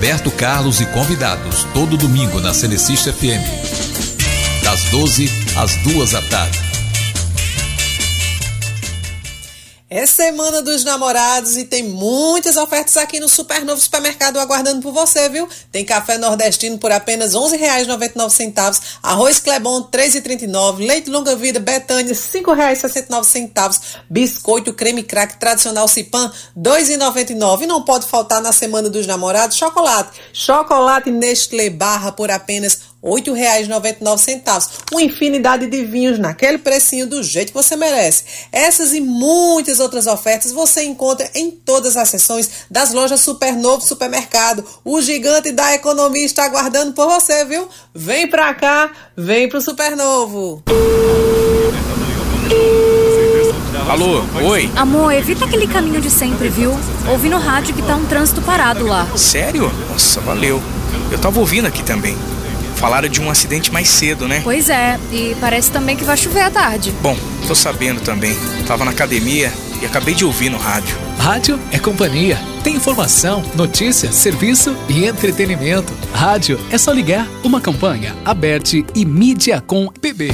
Roberto Carlos e convidados, todo domingo na Celecista FM, das 12 às 2 da tarde. É Semana dos Namorados e tem muitas ofertas aqui no Supernovo Supermercado aguardando por você, viu? Tem café nordestino por apenas R$ 11,99, arroz Clebon R$ 3,39, leite longa-vida Betânia R$ 5,69, biscoito creme crack tradicional Cipan R$ 2,99. E não pode faltar na Semana dos Namorados chocolate Nestlé Barra por apenas R$ 8,99. Uma infinidade de vinhos naquele precinho do jeito que você merece. Essas e muitas outras ofertas você encontra em todas as seções das lojas Supernovo Supermercado. O gigante da economia está aguardando por você, viu? Vem pra cá, vem pro Supernovo. Alô, oi? Amor, evita aquele caminho de sempre, viu? Ouvi no rádio que tá um trânsito parado lá. Sério? Nossa, valeu. Eu tava ouvindo aqui também. Falaram de um acidente mais cedo, né? Pois é, e parece também que vai chover à tarde. Bom, tô sabendo também. Tava na academia e acabei de ouvir no rádio. Rádio é companhia. Tem informação, notícia, serviço e entretenimento. Rádio é só ligar. Uma campanha aberta e mídia com PB.